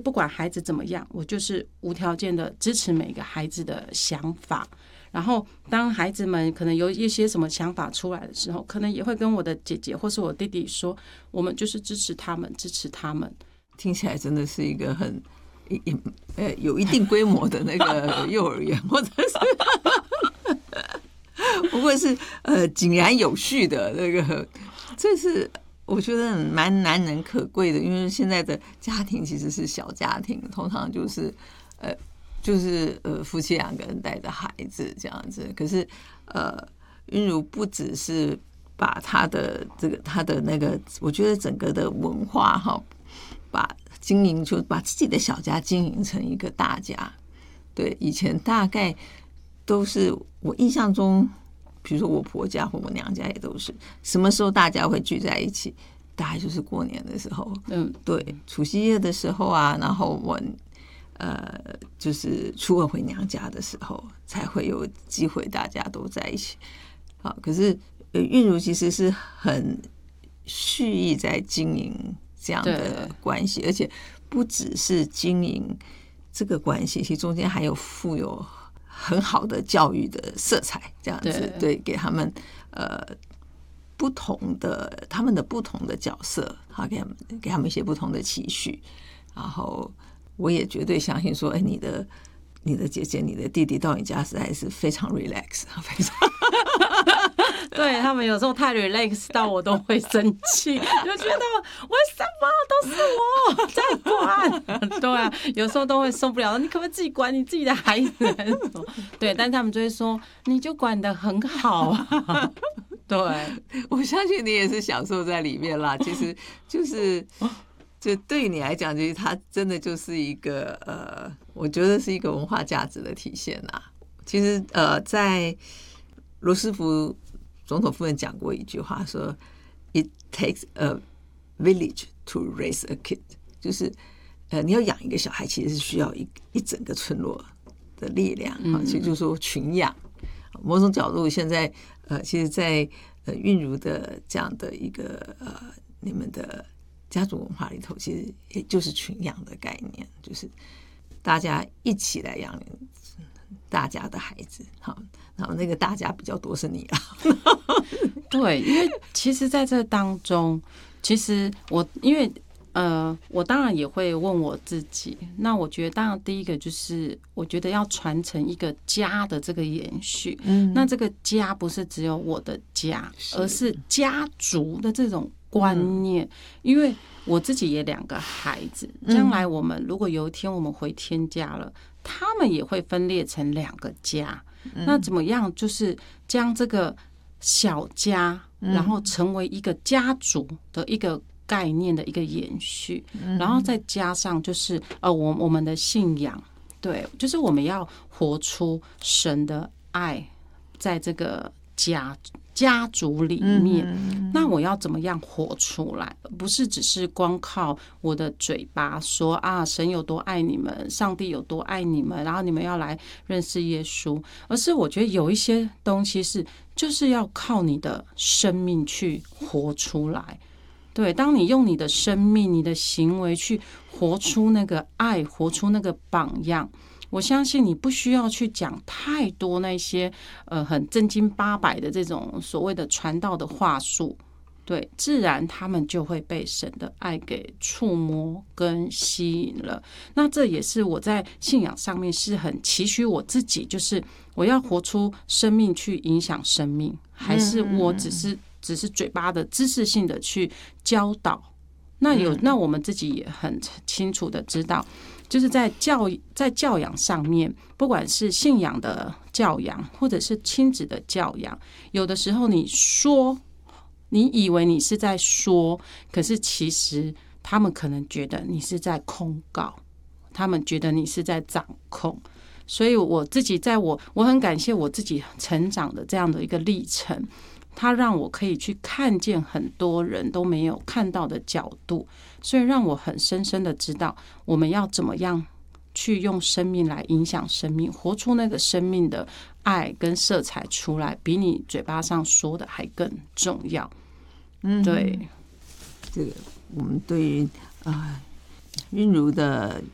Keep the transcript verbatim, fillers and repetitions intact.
不管孩子怎么样，我就是无条件的支持每个孩子的想法。然后当孩子们可能有一些什么想法出来的时候，可能也会跟我的姐姐或是我弟弟说，我们就是支持他们，支持他们。 听起来真的是一个很呃有一定规模的那个幼儿园，或者是不过是呃井然有序的那个，这是我觉得蛮难能可贵的。因为现在的家庭其实是小家庭，通常就是呃就是呃夫妻两个人带着孩子这样子。可是呃韵如不只是把他的这个他的那个，我觉得整个的文化哈，把经营就把自己的小家经营成一个大家。对，以前大概都是我印象中，比如说我婆家或我娘家也都是，什么时候大家会聚在一起？大概就是过年的时候，嗯，对，除夕夜的时候啊，然后我呃就是初二回娘家的时候，才会有机会大家都在一起。好，可是韵如其实是很蓄意在经营这样的关系，而且不只是经营这个关系，其实中间还有富有很好的教育的色彩，这样子 对, 对，给他们呃不同的他们的不同的角色，好，给他们给他们一些不同的期许。然后我也绝对相信说，哎，你的你的姐姐、你的弟弟到你家实在是非常 relax， 非常对，他们有时候太 relax 到我都会生气，就觉得为什么都是我在管？对啊，有时候都会受不了，你可不可以自己管你自己的孩子？对，但他们就会说，你就管得很好啊。对， 我相信你也是享受在里面啦。其实就是，就对于你来讲，其实它真的就是一个呃，我觉得是一个文化价值的体现啦。其实呃，在罗斯福总统夫人讲过一句话，说 "It takes a village to raise a kid"， 就是呃，你要养一个小孩，其实是需要一一整个村落的力量。嗯，其实就是说群养。某种角度，现在呃，其实在，在呃韵如的这样的一个呃，你们的家族文化里头，其实也就是群养的概念，就是大家一起来养大家的孩子。好，然后那个大家比较多是你啦。 对，因为其实在这当中，其实我因为。呃，我当然也会问我自己。那我觉得，当然第一个就是，我觉得要传承一个家的这个延续。嗯，那这个家不是只有我的家，而是家族的这种观念。嗯，因为我自己也两个孩子，将来我们如果有一天我们回天家了，他们也会分裂成两个家。嗯，那怎么样？就是将这个小家，然后成为一个家族的一个。概念的一个延续，然后再加上就是呃，我我们的信仰，对，就是我们要活出神的爱，在这个家家族里面。嗯，那我要怎么样活出来？不是只是光靠我的嘴巴说啊，神有多爱你们，上帝有多爱你们，然后你们要来认识耶稣，而是我觉得有一些东西是就是要靠你的生命去活出来。对，当你用你的生命、你的行为去活出那个爱，活出那个榜样，我相信你不需要去讲太多那些呃很正经八百的这种所谓的传道的话术，对，自然他们就会被神的爱给触摸跟吸引了。那这也是我在信仰上面是很期许我自己，就是我要活出生命去影响生命，还是我只是只是嘴巴的知识性的去教导。那有那我们自己也很清楚的知道，就是在教在教养上面，不管是信仰的教养或者是亲子的教养，有的时候你说你以为你是在说，可是其实他们可能觉得你是在控告，他们觉得你是在掌控。所以我自己在我我很感谢我自己成长的这样的一个历程，它让我可以去看见很多人都没有看到的角度，所以让我很深深的知道我们要怎么样去用生命来影响生命，活出那个生命的爱跟色彩出来，比你嘴巴上说的还更重要。嗯，对， 这个我们对于啊韵如的